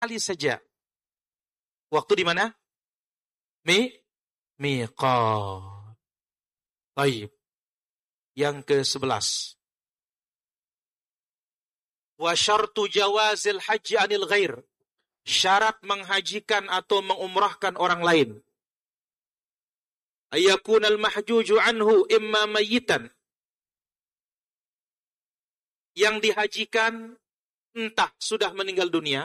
kali saja. Waktu di mana? Miqat. Baik. Yang ke-11. Wa syartu jawazil haji anil ghair. Syarat menghajikan atau mengumrahkan orang lain. Ayakunal mahjuju anhu imma mayyitan. Yang dihajikan entah sudah meninggal dunia,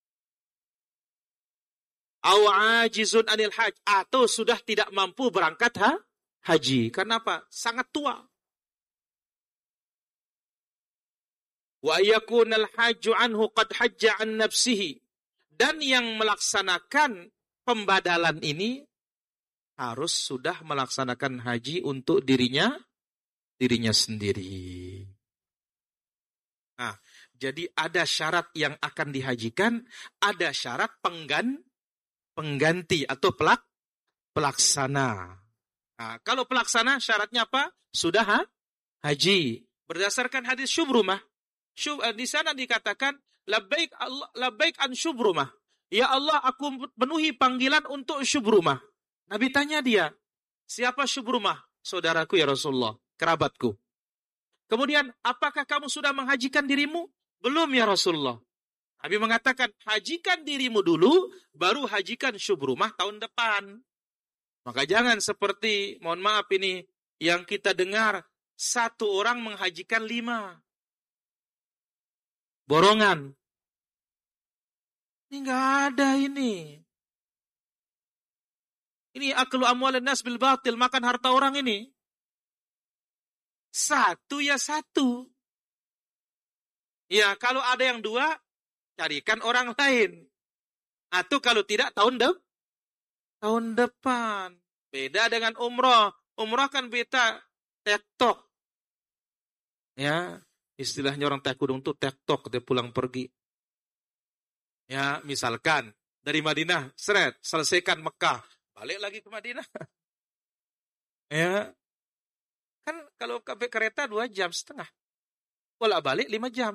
aw ajizun anil haj, atau sudah tidak mampu berangkat haji. Karena apa? Sangat tua. Wa yakunal hajju anhu qad hajja an nafsihi. Dan yang melaksanakan pembadalan ini harus sudah melaksanakan haji untuk dirinya sendiri. Nah, jadi ada syarat yang akan dihajikan, ada syarat pengganti atau pelaksana. Nah, kalau pelaksana syaratnya apa? Sudah haji. Berdasarkan hadis Syubrumah. Di sana dikatakan, labbaik an Syubrumah. Ya Allah, aku penuhi panggilan untuk Syubrumah. Nabi tanya dia, siapa Syubrumah? Saudaraku ya Rasulullah, kerabatku. Kemudian, apakah kamu sudah menghajikan dirimu? Belum ya Rasulullah. Nabi mengatakan, hajikan dirimu dulu, baru hajikan Syubrumah tahun depan. Maka jangan seperti, mohon maaf ini, yang kita dengar, 1 orang menghajikan 5. Borongan. Ini nggak ada ini. Ini aklu amwalan nas bil batil, makan harta orang ini. 1 ya 1. Ya, kalau ada yang 2, carikan orang lain. Atau kalau tidak, tahun depan. Beda dengan umroh. Umroh kan beda tektok. Ya, istilahnya orang tekudung tuh tektok, dia pulang pergi. Ya, misalkan dari Madinah, selesaikan Mekah, balik lagi ke Madinah. Ya, kan kalau kereta 2,5 jam. Bolak balik 5 jam.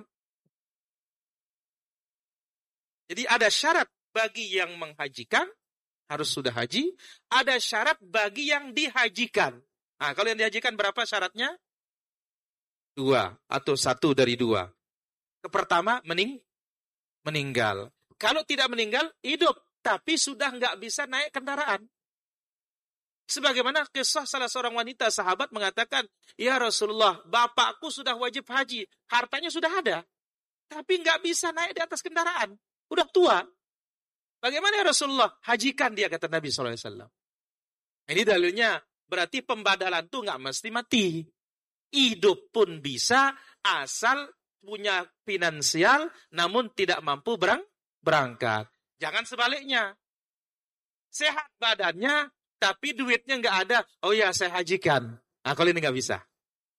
Jadi ada syarat bagi yang menghajikan, harus sudah haji. Ada syarat bagi yang dihajikan. Nah, kalau yang dihajikan berapa syaratnya? 2 atau 1 dari 2. Pertama, meninggal. Kalau tidak meninggal, hidup. Tapi sudah nggak bisa naik kendaraan. Sebagaimana kisah salah seorang wanita sahabat mengatakan, ya Rasulullah, bapakku sudah wajib haji. Hartanya sudah ada. Tapi nggak bisa naik di atas kendaraan. Udah tua. Bagaimana ya Rasulullah? Hajikan dia, kata Nabi SAW. Ini dalilnya, berarti pembadalan itu nggak mesti mati. Hidup pun bisa, asal punya finansial, namun tidak mampu berangkat. Jangan sebaliknya. Sehat badannya, tapi duitnya nggak ada. Oh ya, saya hajikan. Nah, kalau ini nggak bisa.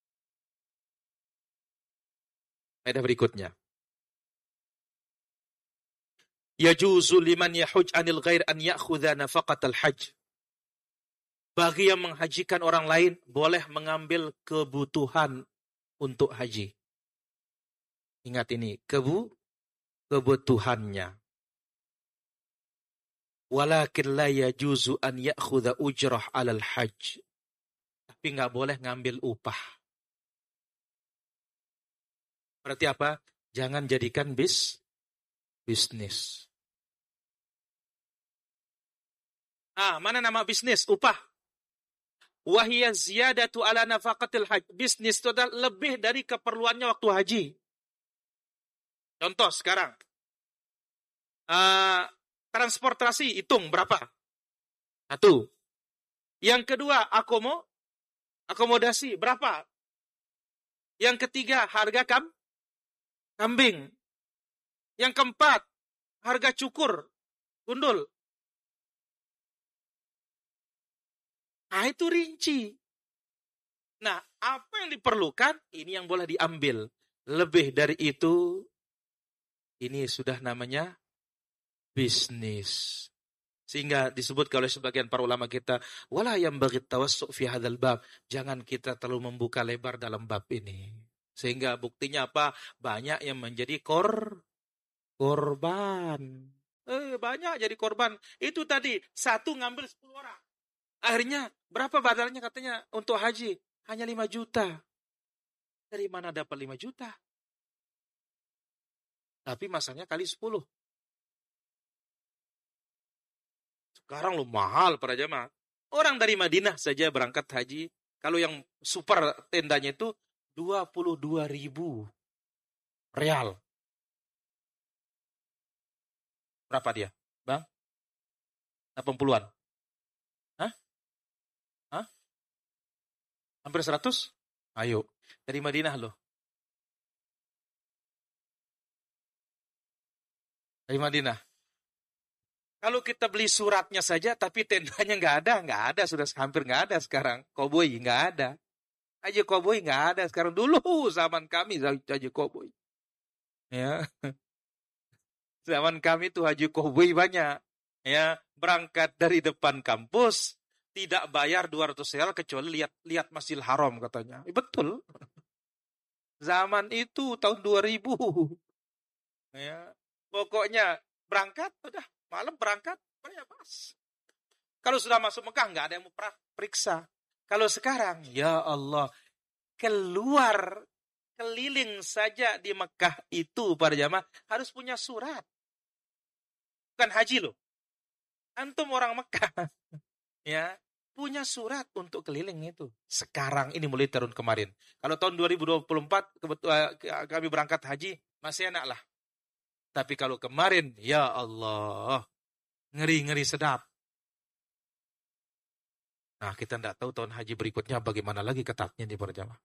Ada berikutnya. Yajuzu liman yahuj anil ghair an ya'khudha nafaqatal hajj. Bagi yang menghajikan orang lain, boleh mengambil kebutuhan untuk haji. Ingat ini, kebutuhannya. Walakin la yajuzu an ya'khudha ujrah alal hajj. Tapi nggak boleh ngambil upah. Berarti apa? Jangan jadikan bisnis. Mana nama bisnis? Upah. Wahiyya ziyadatu ala nafaqatil hajj. Bisnis itu adalah lebih dari keperluannya waktu haji. Contoh sekarang. Transportasi, hitung berapa? 1. Yang kedua, akomodasi, berapa? Yang ketiga, harga kambing. Yang keempat, harga cukur, gundul. Nah, itu rinci. Nah, apa yang diperlukan, ini yang boleh diambil. Lebih dari itu, ini sudah namanya bisnis. Sehingga disebut oleh sebagian para ulama kita, wala yang bagi tawassu' fi hadzal bab. Jangan kita terlalu membuka lebar dalam bab ini. Sehingga buktinya apa? Banyak yang menjadi korban. banyak jadi korban. Itu tadi, satu ngambil 10 orang. Akhirnya, berapa badalnya katanya untuk haji? Hanya 5 juta. Dari mana dapat 5 juta? Tapi masanya kali 10. Sekarang lo mahal para jamaah. Orang dari Madinah saja berangkat haji. Kalau yang super tendanya itu 22.000 real. Berapa dia, Bang? 80-an? Hah? Hah? Hampir 100? Ayo, dari Madinah loh. Dari Madinah. Kalau kita beli suratnya saja, tapi tendanya nggak ada, sudah hampir nggak ada sekarang. Koboi nggak ada. Haji koboi nggak ada sekarang. Dulu zaman kami haji koboi. Ya. Zaman kami tuh haji koboi banyak. Ya, berangkat dari depan kampus, tidak bayar 200 real kecuali lihat Masjidil Haram katanya. Betul. Zaman itu tahun 2000. Ya. Pokoknya berangkat udah malam berangkat, ya pas. Kalau sudah masuk Mekah nggak ada yang mau periksa. Kalau sekarang, ya Allah, keluar keliling saja di Mekah itu para jamaah harus punya surat. Bukan haji loh. Antum orang Mekah, ya punya surat untuk keliling itu. Sekarang ini mulai turun kemarin. Kalau tahun 2024 kami berangkat haji masih enak lah. Tapi kalau kemarin, ya Allah, ngeri-ngeri sedap. Nah, kita tidak tahu tahun haji berikutnya bagaimana lagi ketatnya di para jamaah.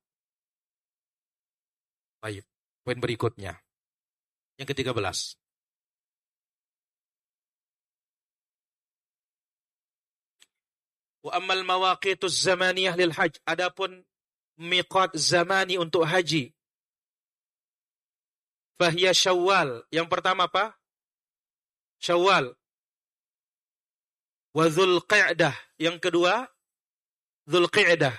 Baik, poin berikutnya. Yang ke-13. Wa ammal mawaqituz zamaniyah lil hajj. Adapun miqat zamani untuk haji. Fahiya Syawal. Yang pertama apa? Syawal. Wa Dzulqa'dah. Yang kedua, Dzulqa'dah.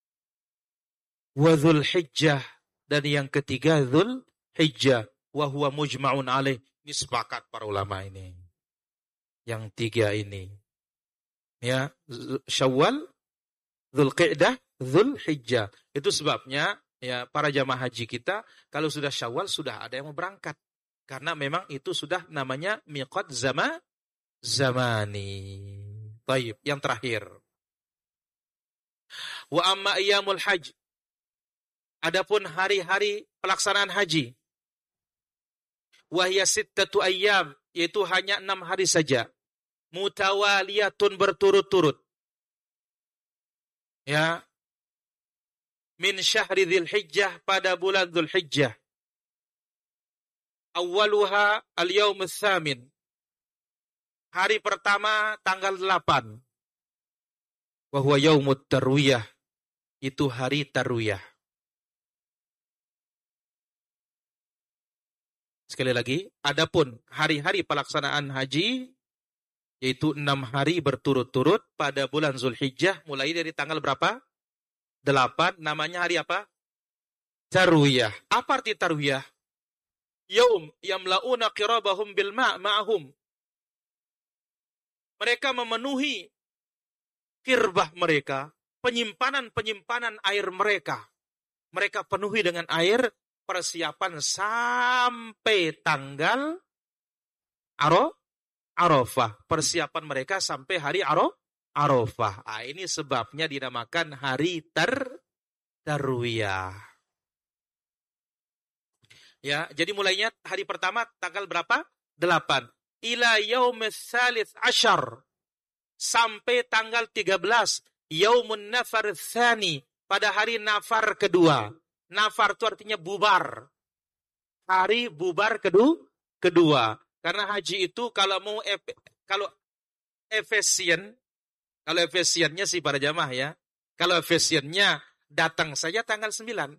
Wa Dzulhijjah. Dan yang ketiga, Dzulhijjah. Wa huwa mujma'un alaih. Ini sepakat para ulama ini. Yang tiga ini. Ya, Syawal, Dzulqa'dah, Dzulhijjah. Itu sebabnya ya, para jamaah haji kita, kalau sudah Syawal, sudah ada yang mau berangkat. Karena memang itu sudah namanya miqat zamani. Baik, yang terakhir. Wa amma iyamul hajj. Adapun hari-hari pelaksanaan haji. Wahya sittatu ayyam, yaitu hanya 6 hari saja. Mutawaliyatun berturut-turut. Ya, min syahri Dzulhijjah, pada bulan Dzulhijjah. Awwaluha al-yaum ats-tsamin. Hari pertama tanggal 8. Wa huwa yaumut tarwiyah. Itu hari tarwiyah. Sekali lagi, adapun hari-hari pelaksanaan haji yaitu 6 hari berturut-turut pada bulan Dzulhijjah mulai dari tanggal berapa? 8, namanya hari apa? Tarwiyah. Apa arti tarwiyah? Yaum yamla'una qirabahum bil ma'ahum. Mereka memenuhi kirbah mereka, penyimpanan air mereka. Mereka penuhi dengan air, persiapan sampai tanggal Arafah. Persiapan mereka sampai hari Arafah. Ini sebabnya dinamakan hari tarwiyah. Ya, jadi mulainya hari pertama tanggal berapa? 8. Ila yaumits tsalits asyar. Sampai tanggal 13. Yaumun nafar tsani. Pada hari nafar kedua. Nafar itu artinya bubar. Hari bubar kedua. Karena haji itu kalau efisiennya sih para jamaah ya. Kalau efisiennya datang saja tanggal 9.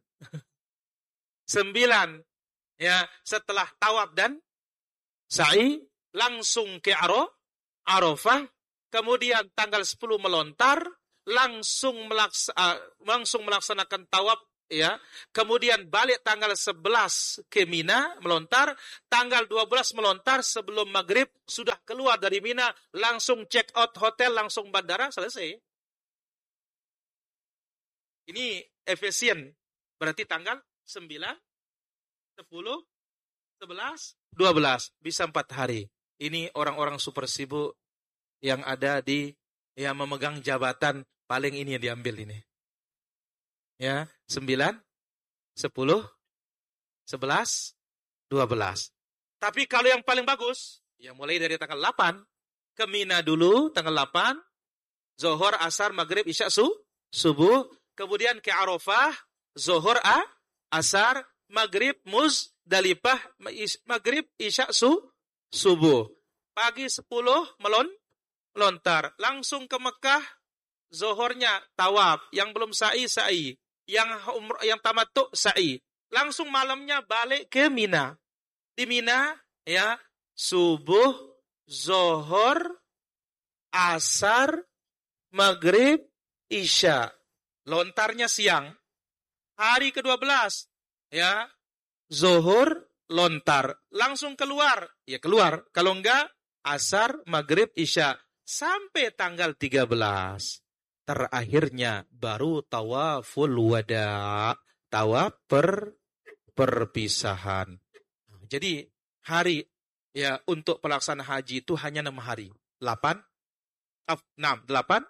9 ya, setelah tawaf dan sa'i langsung ke Arafah, kemudian tanggal 10 melontar, langsung melaksanakan tawaf ya. Kemudian balik tanggal 11 ke Mina, melontar. Tanggal 12 melontar sebelum maghrib, sudah keluar dari Mina, langsung check out hotel, langsung bandara, selesai. Ini efisien. Berarti tanggal 9, 10, 11, 12. Bisa 4 hari. Ini orang-orang super sibuk yang ada yang memegang jabatan, paling ini yang diambil ini. Ya, 9, 10, 11, 12. Tapi kalau yang paling bagus, ya mulai dari tanggal 8, ke Mina dulu, tanggal 8, Zohor, Asar, Maghrib, Isya, Subuh, kemudian ke Arafah, Zohor, Asar, Maghrib, Muzdalifah, Maghrib, Isya, Subuh. Pagi 10, melontar. Langsung ke Mekah, Zohornya tawaf, yang belum sa'i, yang tamattu sa'i. Langsung malamnya balik ke Mina. Di Mina, ya, subuh, zohor, asar, maghrib, isya. Lontarnya siang. Hari ke-12, ya, zohor, lontar. Langsung keluar. Ya keluar. Kalau enggak, asar, maghrib, isya. Sampai tanggal 13. Terakhirnya baru tawaful wada, tawaf perpisahan. Jadi hari ya untuk pelaksanaan haji itu hanya 6 hari. 8, 9, 10,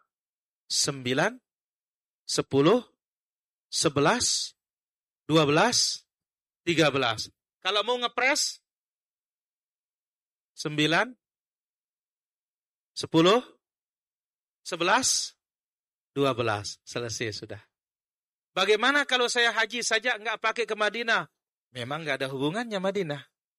11, 12, 13. Kalau mau ngepres 9, 10, 11, 12. Selesai sudah. Bagaimana kalau saya haji saja enggak pakai ke Madinah? Memang enggak ada hubungannya Madinah.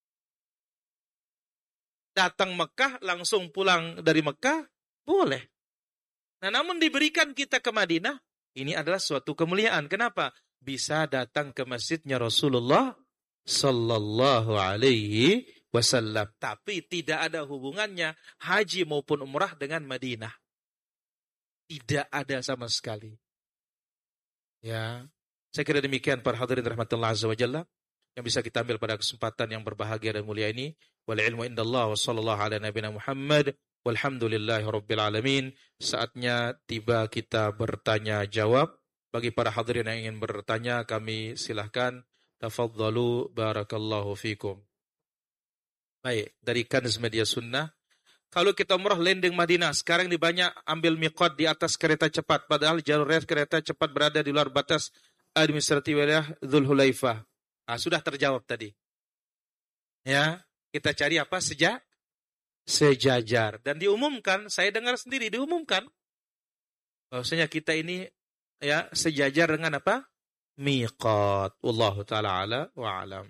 Datang Mekah, langsung pulang dari Mekah, boleh. Nah, namun diberikan kita ke Madinah, ini adalah suatu kemuliaan. Kenapa? Bisa datang ke masjidnya Rasulullah Sallallahu Alaihi Wasallam. Tapi tidak ada hubungannya haji maupun umrah dengan Madinah. Tidak ada sama sekali. Ya, saya kira demikian para hadirin rahmatullah azza wa jalla yang bisa kita ambil pada kesempatan yang berbahagia dan mulia ini. Wal ilmu indallah wa sallallahu ala nabiyina Muhammad walhamdulillahi rabbil alamin. Saatnya tiba kita bertanya jawab. Bagi para hadirin yang ingin bertanya, kami silahkan. Tafadhalu barakallahu fikum. Baik, dari Kanz Media Sunnah. Kalau kita umrah landing Madinah, sekarang ini banyak ambil miqat di atas kereta cepat. Padahal jalur rel kereta cepat berada di luar batas administratif wilayah Dzulhulaifah. Sudah terjawab tadi. Ya, kita cari apa? Sejajar. Dan diumumkan, saya dengar sendiri diumumkan. Bahwasanya kita ini ya sejajar dengan apa? Miqat. Wallahu ta'ala ala wa alam.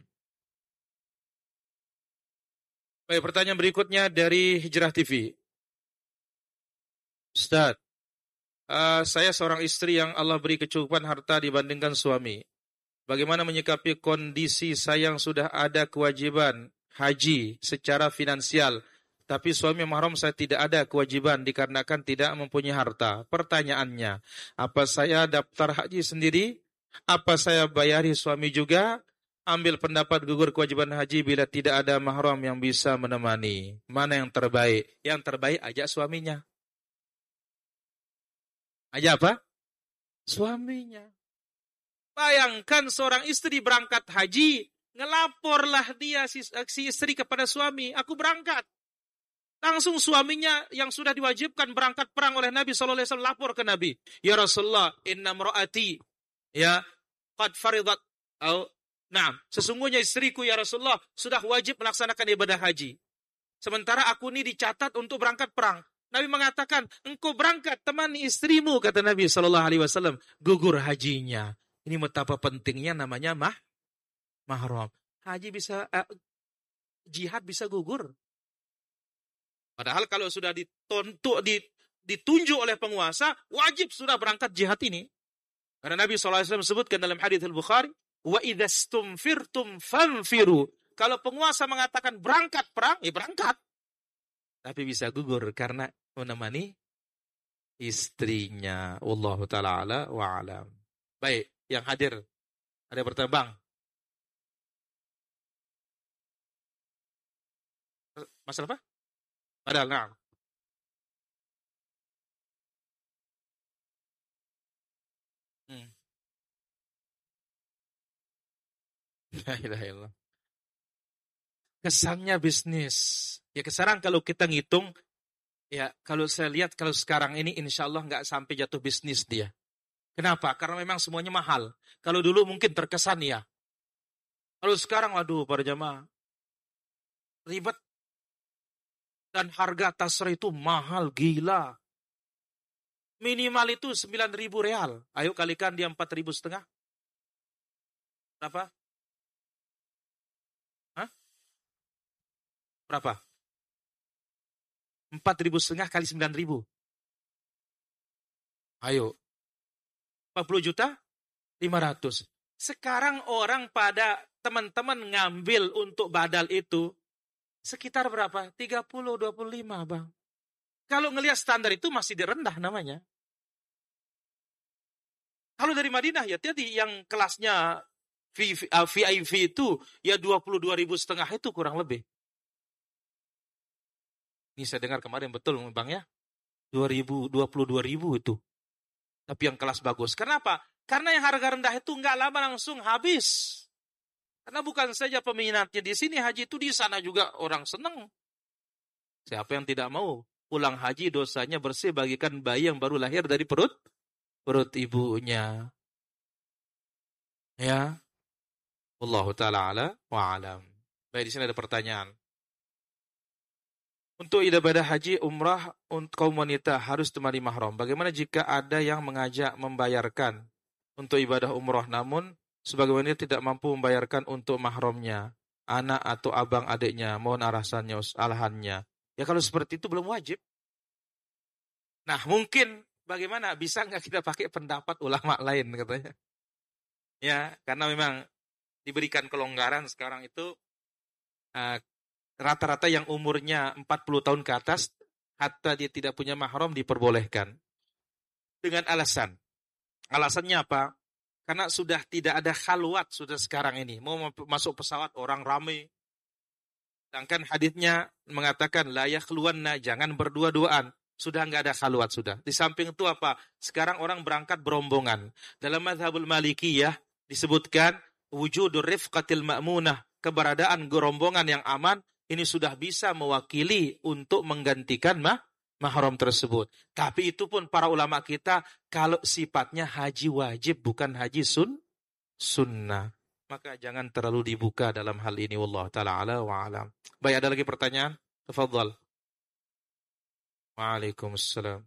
Baik, pertanyaan berikutnya dari Hijrah TV. Ustaz, saya seorang istri yang Allah beri kecukupan harta dibandingkan suami. Bagaimana menyikapi kondisi saya yang sudah ada kewajiban haji secara finansial, tapi suami mahram saya tidak ada kewajiban dikarenakan tidak mempunyai harta. Pertanyaannya, apa saya daftar haji sendiri? Apa saya bayari suami juga? Ambil pendapat gugur kewajiban haji bila tidak ada mahram yang bisa menemani. Mana yang terbaik? Yang terbaik ajak suaminya. Ajak apa? Suaminya. Bayangkan seorang istri berangkat haji, ngelaporlah dia si istri kepada suami, aku berangkat. Langsung suaminya yang sudah diwajibkan berangkat perang oleh Nabi SAW lapor ke Nabi. Ya Rasulullah, inna mra'ati, ya, qad faridat, sesungguhnya istriku ya Rasulullah sudah wajib melaksanakan ibadah haji. Sementara aku ini dicatat untuk berangkat perang. Nabi mengatakan, engkau berangkat temani istrimu, kata Nabi SAW, gugur hajinya. Ini betapa pentingnya namanya mahram. Haji bisa, jihad bisa gugur. Padahal kalau sudah ditunjuk oleh penguasa, wajib sudah berangkat jihad ini. Karena Nabi SAW sebutkan dalam hadits Al-Bukhari, wa idzastumfirtum fanfiru. Kalau penguasa mengatakan berangkat perang, ya berangkat. Tapi bisa gugur karena menemani istrinya. Wallahu ta'ala ala wa alam. Baik, yang hadir Ada yang bertanya, Bang, masalah apa? Padahal, nah. Hmm. La ilaha illallah. Kesannya bisnis. Ya sekarang kalau kita ngitung, ya kalau saya lihat kalau sekarang ini insya Allah nggak sampai jatuh bisnis dia. Kenapa? Karena memang semuanya mahal. Kalau dulu mungkin terkesan ya. Kalau sekarang, waduh para jamaah, ribet dan harga tasrah itu mahal gila. Minimal itu 9.000 real. Ayo kalikan dia 4.500. Berapa? Hah? Berapa? 4.500 kali 9.000. Ayo. 40 juta? 500. Sekarang orang pada teman-teman ngambil untuk badal itu sekitar berapa? 30, 25 bang. Kalau ngelihat standar itu masih rendah namanya. Kalau dari Madinah ya tadi yang kelasnya VIP itu ya 22.500 itu kurang lebih. Ini saya dengar kemarin betul bang ya. 22.000 itu. Tapi yang kelas bagus. Kenapa? Karena yang harga rendah itu nggak lama langsung habis. Karena bukan saja peminatnya di sini haji itu di sana juga orang senang. Siapa yang tidak mau pulang haji dosanya bersih bagikan bayi yang baru lahir dari perut ibunya. Ya. Wallahu taala ala wa alam. Baik, di sini ada pertanyaan. Untuk ibadah haji umrah untuk kaum wanita harus temani mahram. Bagaimana jika ada yang mengajak membayarkan untuk ibadah umrah namun sebagai wanita tidak mampu membayarkan untuk mahramnya, anak atau abang adiknya, mohon arahannya. Ya kalau seperti itu belum wajib. Nah mungkin bagaimana bisa nggak kita pakai pendapat ulama lain katanya? Ya karena memang diberikan kelonggaran sekarang itu rata-rata yang umurnya 40 tahun ke atas hatta dia tidak punya mahram diperbolehkan. Dengan alasan. Alasannya apa? Karena sudah tidak ada khalwat sudah sekarang ini. Mau masuk pesawat orang ramai. Sedangkan hadisnya mengatakan la yakhluwanna, jangan berdua-duaan. Sudah enggak ada khalwat sudah. Di samping itu apa? Sekarang orang berangkat berombongan. Dalam mazhabul Malikiyah disebutkan wujudur rifqatil ma'munah, keberadaan gerombongan yang aman ini sudah bisa mewakili untuk menggantikan mahram tersebut. Tapi itu pun para ulama kita kalau sifatnya haji wajib bukan haji sunnah. Maka jangan terlalu dibuka dalam hal ini. Wallahu ta'ala ala wa alam. Baik, ada lagi pertanyaan? Tafadhal. Waalaikumsalam.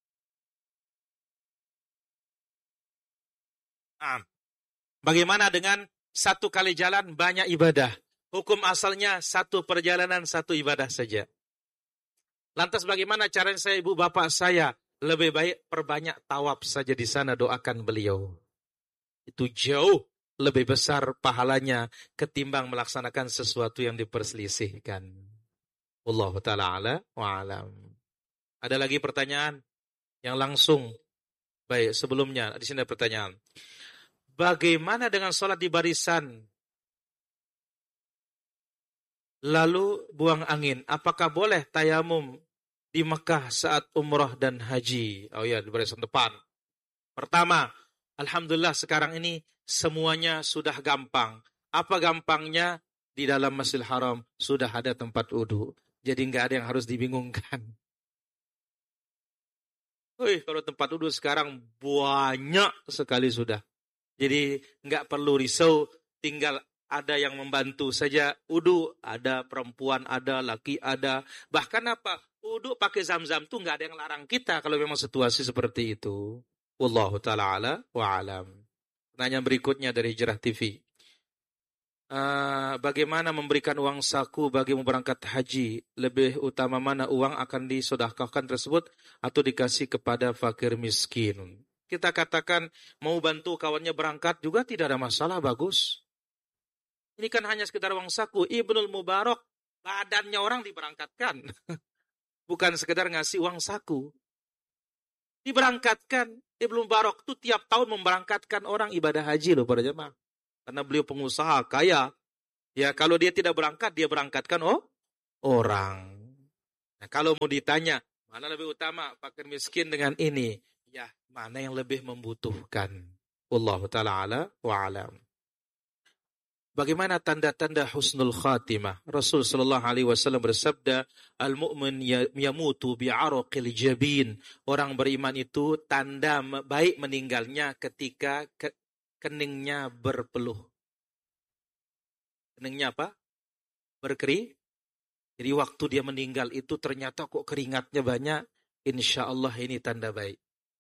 Bagaimana dengan satu kali jalan banyak ibadah? Hukum asalnya satu perjalanan satu ibadah saja. Lantas bagaimana caranya saya ibu bapak saya? Lebih baik perbanyak tawaf saja di sana, doakan beliau. Itu jauh lebih besar pahalanya ketimbang melaksanakan sesuatu yang diperselisihkan. Wallahu ta'ala ala wa alam. Ada lagi pertanyaan yang langsung? Baik, sebelumnya di sini ada pertanyaan. Bagaimana dengan sholat di barisan? Lalu buang angin. Apakah boleh tayamum di Mekah saat umrah dan haji? Oh ya, di barisan depan. Pertama, alhamdulillah sekarang ini semuanya sudah gampang. Apa gampangnya? Di dalam Masjidil Haram sudah ada tempat wudu. Jadi nggak ada yang harus dibingungkan. Kalau tempat wudu sekarang banyak sekali sudah. Jadi nggak perlu risau, tinggal ada yang membantu saja. Wudu ada, perempuan ada, laki ada. Bahkan apa? Wudu pakai zam-zam tuh nggak ada yang larang kita kalau memang situasi seperti itu. Wallahu ta'ala ala wa alam. Pertanyaan berikutnya dari Hijrah TV. Bagaimana memberikan uang saku bagi berangkat haji? Lebih utama mana uang akan disodakahkan tersebut atau dikasih kepada fakir miskin? Kita katakan mau bantu kawannya berangkat juga tidak ada masalah, bagus. Ini kan hanya sekedar uang saku. Ibnul Mubarak badannya orang diberangkatkan. Bukan sekedar ngasih uang saku. Diberangkatkan. Ibnul Mubarak itu tiap tahun memberangkatkan orang ibadah haji loh para jemaah. Karena beliau pengusaha kaya. Ya, kalau dia tidak berangkat, dia berangkatkan orang. Nah, kalau mau ditanya, mana lebih utama, fakir miskin dengan ini? Ya, mana yang lebih membutuhkan? Wallahu ta'ala ala wa alam. Bagaimana tanda-tanda husnul khatimah? Rasul sallallahu alaihi wasallam bersabda, "Al-mu'min yamutu bi'araqil jabin." Orang beriman itu tanda baik meninggalnya ketika keningnya berpeluh. Keningnya apa? Berkeri. Jadi waktu dia meninggal itu ternyata kok keringatnya banyak. Insya Allah ini tanda baik.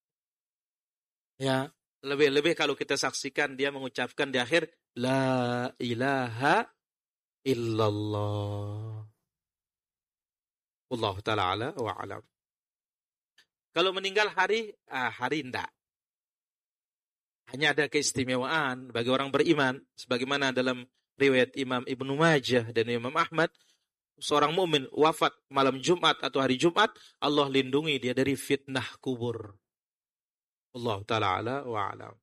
Ya, lebih-lebih kalau kita saksikan dia mengucapkan di akhir la ilaha illallah. Wallahu ta'ala ala wa alam. Kalau meninggal hari enggak. Hanya ada keistimewaan bagi orang beriman sebagaimana dalam riwayat Imam Ibnu Majah dan Imam Ahmad, seorang mukmin wafat malam Jumat atau hari Jumat, Allah lindungi dia dari fitnah kubur. Allah ta'ala ala wa alam.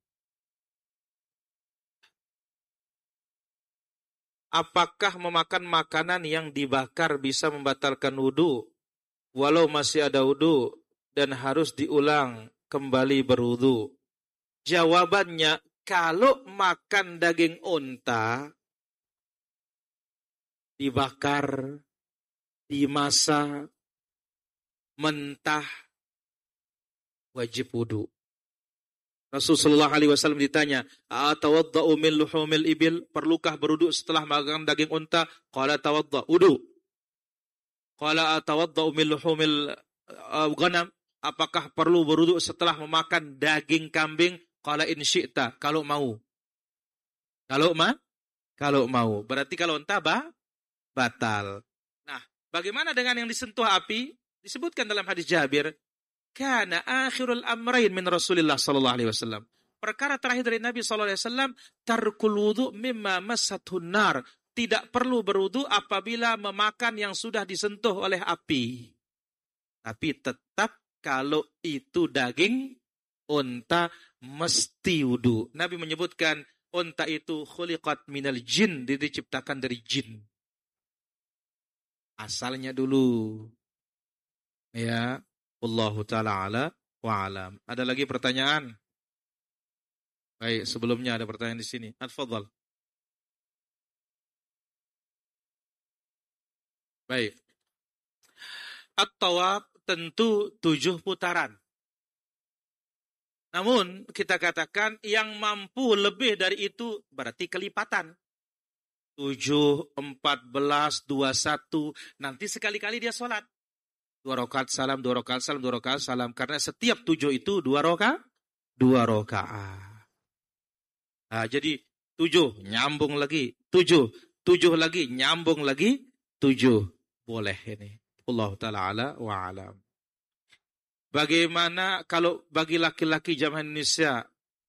Apakah memakan makanan yang dibakar bisa membatalkan wudu walau masih ada wudu dan harus diulang kembali berwudu? Jawabannya, kalau makan daging unta dibakar, dimasak, mentah, wajib wudu. Rasulullah SAW ditanya, "Atawadda'u min luhumil ibil?" Perlukah berwudu setelah makan daging unta? Qala tawadda', wudu. Qala atawadda'u min luhumil ghanam? Apakah perlu berwudu setelah memakan daging kambing? Qala in syi'ta, kalau mau. Kalau mau. Berarti kalau unta batal. Nah, bagaimana dengan yang disentuh api? Disebutkan dalam hadis Jabir, kana akhirul amrayn min Rasulillah sallallahu alaihi wasallam. Perkara terakhir dari Nabi sallallahu alaihi wasallam, tarkul wudu mimma massatun nar. Tidak perlu berwudu apabila memakan yang sudah disentuh oleh api. Tapi tetap kalau itu daging unta mesti wudu. Nabi menyebutkan unta itu khuliqat minal jin, diciptakan dari jin. Asalnya dulu. Ya, wallahu ta'ala ala wa alam. Ada lagi pertanyaan? Baik, sebelumnya ada pertanyaan di sini. Atfadhal. Baik. At-tawaf tentu 7 putaran. Namun kita katakan yang mampu lebih dari itu berarti kelipatan. 7, 14, 21. Nanti sekali-kali dia sholat. 2 rakaat salam, 2 rakaat salam, 2 rakaat salam. Karena setiap 7 itu 2 rakaat. Nah, jadi 7 nyambung lagi. 7 lagi nyambung lagi. 7. Boleh ini. Allah ta'ala ala wa alam. Bagaimana kalau bagi laki-laki jamaah Indonesia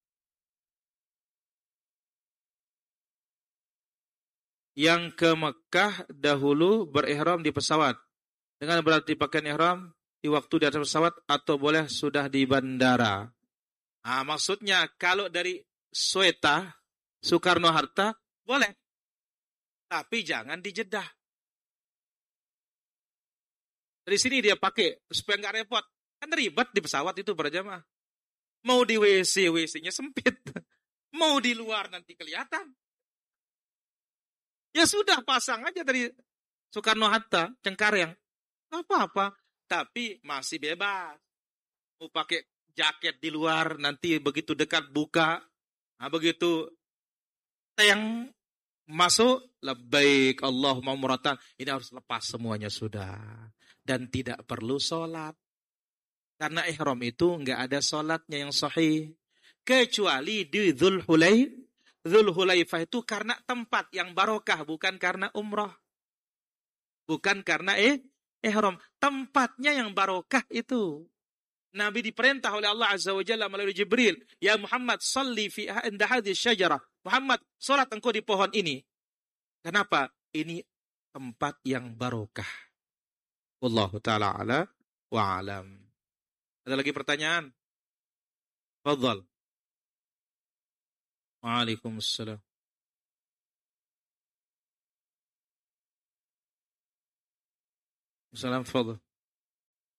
yang ke Mekah dahulu berihram di pesawat dengan berarti pakaian ihram di waktu di atas pesawat atau boleh sudah di bandara? Nah, maksudnya kalau dari Sweta, Soekarno-Hatta boleh, tapi jangan di Jeddah. Dari sini dia pakai supaya nggak repot. Kan ribet di pesawat itu berjamaah. Mau di WC, WC-nya sempit. Mau di luar nanti kelihatan. Ya sudah, pasang aja dari Soekarno-Hatta, Cengkareng. Nggak apa-apa. Tapi masih bebas. Mau pakai jaket di luar, nanti begitu dekat buka. Nah, begitu yang masuk, labbaik Allahumma umratan. Ini harus lepas semuanya sudah. Dan tidak perlu sholat. Karena ihram itu enggak ada sholatnya yang sahih. Kecuali di Dzulhulaifah itu karena tempat yang barokah. Bukan karena umrah. Bukan karena ihram. Tempatnya yang barokah itu. Nabi diperintah oleh Allah Azza wa Jalla melalui Jibril. Ya Muhammad, salli fi inda hadhihi syajarah. Muhammad, salat engkau di pohon ini. Kenapa? Ini tempat yang barokah. Wallahu ta'ala ala wa alam. Ada lagi pertanyaan? Fadhal. Waalaikumsalam. Assalamualaikum.